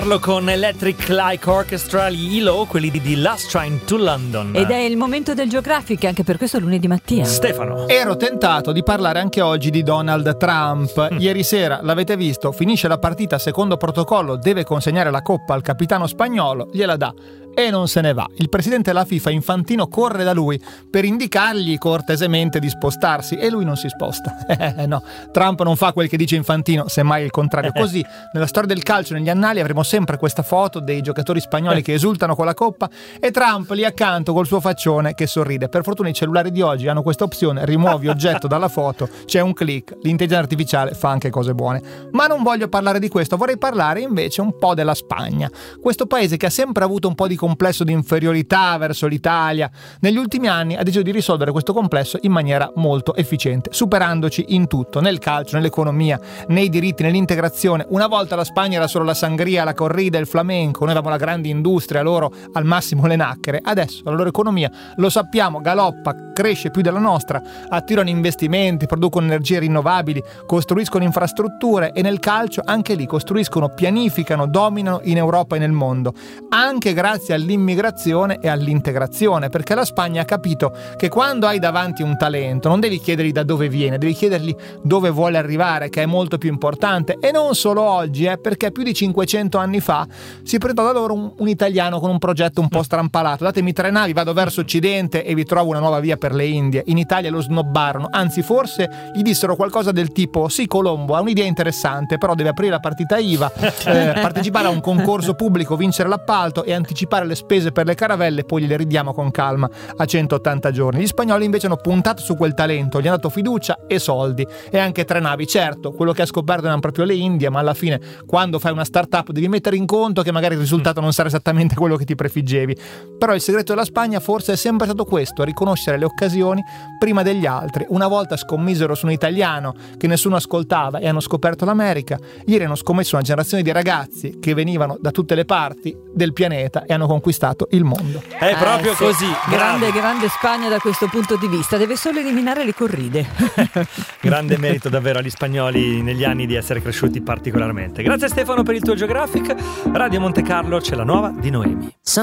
Con Electric Light Orchestra, gli ELO, quelli di Last Train to London. Ed è il momento del Geographic, anche per questo lunedì mattina. Stefano. Ero tentato di parlare anche oggi di Donald Trump. Ieri sera, l'avete visto, finisce la partita secondo protocollo, deve consegnare la coppa al capitano spagnolo, gliela dà e non se ne va. Il presidente della FIFA, Infantino, corre da lui per indicargli cortesemente di spostarsi e lui non si sposta. No, Trump non fa quel che dice Infantino, semmai il contrario. Così, nella storia del calcio, negli annali, avremo sempre questa foto dei giocatori spagnoli che esultano con la coppa e Trump lì accanto col suo faccione che sorride. Per fortuna i cellulari di oggi hanno questa opzione: rimuovi oggetto dalla foto, c'è un click, l'intelligenza artificiale fa anche cose buone. Ma non voglio parlare di questo, vorrei parlare invece un po' della Spagna, questo paese che ha sempre avuto un po' di complesso di inferiorità verso l'Italia. Negli ultimi anni ha deciso di risolvere questo complesso in maniera molto efficiente, superandoci in tutto, nel calcio, nell'economia, nei diritti, nell'integrazione. Una volta la Spagna era solo la sangria, la corrida, il flamenco, noi avevamo la grande industria, loro al massimo le nacchere. Adesso la loro economia, lo sappiamo, galoppa, cresce più della nostra, attirano investimenti, producono energie rinnovabili, costruiscono infrastrutture e nel calcio anche lì costruiscono, pianificano, dominano in Europa e nel mondo, anche grazie all'immigrazione e all'integrazione, perché la Spagna ha capito che quando hai davanti un talento non devi chiedergli da dove viene, devi chiedergli dove vuole arrivare, che è molto più importante. E non solo oggi, perché più di 500 anni fa si presentò da loro un italiano con un progetto un po' strampalato: datemi 3 navi, vado verso occidente e vi trovo una nuova via per le Indie. In Italia lo snobbarono, anzi forse gli dissero qualcosa del tipo: sì, Colombo ha un'idea interessante, però deve aprire la partita IVA, partecipare a un concorso pubblico, vincere l'appalto e anticipare le spese per le caravelle, poi gliele ridiamo con calma a 180 giorni. Gli spagnoli invece hanno puntato su quel talento, gli hanno dato fiducia e soldi e anche 3 navi. Certo, quello che ha scoperto erano proprio le Indie, ma alla fine quando fai una startup devi mettere in conto che magari il risultato non sarà esattamente quello che ti prefiggevi. Però il segreto della Spagna forse è sempre stato questo: riconoscere le occasioni prima degli altri. Una volta scommisero su un italiano che nessuno ascoltava e hanno scoperto l'America. Ieri hanno scommesso una generazione di ragazzi che venivano da tutte le parti del pianeta e hanno conquistato il mondo. È proprio sì. così. Grande Spagna da questo punto di vista, deve solo eliminare le corride. Grande merito davvero agli spagnoli negli anni di essere cresciuti particolarmente. Grazie Stefano per il tuo Geographic. Radio Monte Carlo, c'è la nuova di Noemi.